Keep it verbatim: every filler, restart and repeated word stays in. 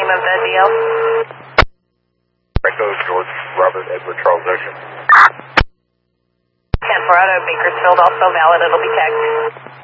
name of the D L? Echo George Robert Edward Charles Ocean. ten four out of Bakersfield, also valid. It'll be tagged.